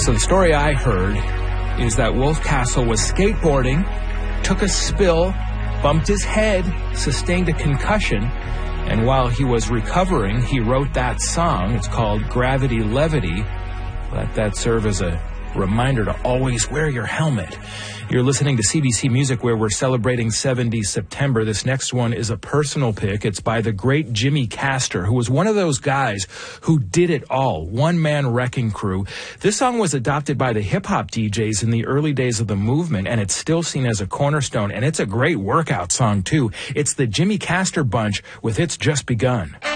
So the story I heard is that Wolf Castle was skateboarding, took a spill, bumped his head, sustained a concussion, and while he was recovering, he wrote that song. It's called Gravity Levity. Let that serve as a reminder to always wear your helmet. You're listening to CBC Music, where we're celebrating 70 September. This next one is a personal pick. It's by the great Jimmy Castor, who was one of those guys who did it all. One-man wrecking crew. This song was adopted by the hip-hop DJs in the early days of the movement, and it's still seen as a cornerstone, and it's a great workout song, too. It's the Jimmy Castor Bunch with It's Just Begun.